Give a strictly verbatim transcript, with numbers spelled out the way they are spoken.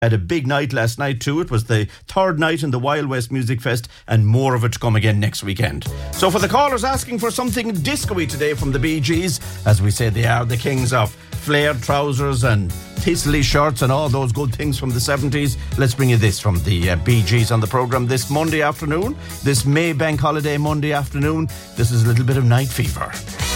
Had a big night last night too. It was the third night in the Wild West Music Fest, and more of it to come again next weekend. So for the callers asking for something disco-y today from the Bee Gees, as we say they are the kings of flared trousers and thistly shirts and all those good things from the seventies, let's bring you this from the uh, Bee Gees on the programme this Monday afternoon, this May Bank Holiday Monday afternoon. This is a little bit of Night Fever.